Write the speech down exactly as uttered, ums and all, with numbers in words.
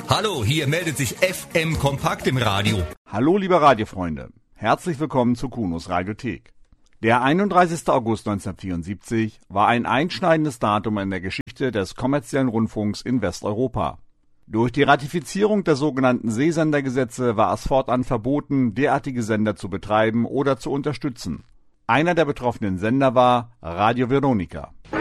Hallo, hier meldet sich F M Kompakt im Radio. Hallo liebe Radiofreunde, herzlich willkommen zu Kunos Radiothek. Der einunddreißigster August neunzehnhundertvierundsiebzig war ein einschneidendes Datum in der Geschichte des kommerziellen Rundfunks in Westeuropa. Durch die Ratifizierung der sogenannten Seesendergesetze war es fortan verboten, derartige Sender zu betreiben oder zu unterstützen. Einer der betroffenen Sender war Radio Veronica.